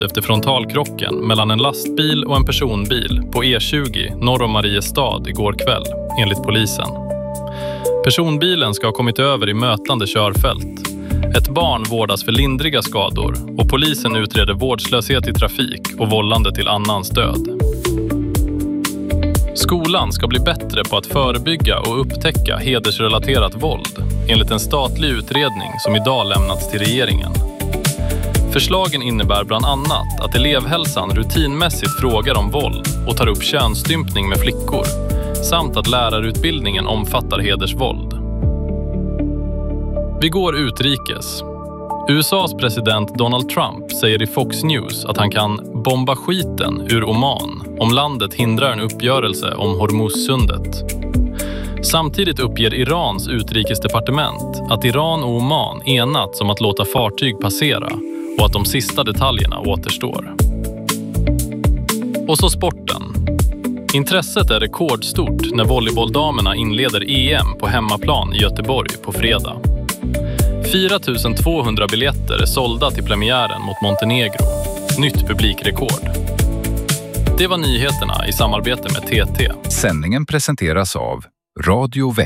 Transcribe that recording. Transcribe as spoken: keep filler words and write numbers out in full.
efter frontalkrocken mellan en lastbil och en personbil på E tjugo norr om Mariestad igår kväll, enligt polisen. Personbilen ska ha kommit över i mötande körfält. Ett barn vårdas för lindriga skador och polisen utreder vårdslöshet i trafik och vållande till annans död. Skolan ska bli bättre på att förebygga och upptäcka hedersrelaterat våld, enligt en statlig utredning som idag lämnats till regeringen. Förslagen innebär bland annat att elevhälsan rutinmässigt frågar om våld och tar upp könsstympning med flickor, samt att lärarutbildningen omfattar hedersvåld. Vi går utrikes. U S A:s president Donald Trump säger i Fox News att han kan bomba skiten ur Oman om landet hindrar en uppgörelse om Hormuzsundet. Samtidigt uppger Irans utrikesdepartement att Iran och Oman enats om att låta fartyg passera och att de sista detaljerna återstår. Och så sporten. Intresset är rekordstort när volleybolldamerna inleder E M på hemmaplan i Göteborg på fredag. fyra tusen tvåhundra biljetter är sålda till premiären mot Montenegro. Nytt publikrekord. Det var nyheterna i samarbete med T T. Sändningen presenteras av Radio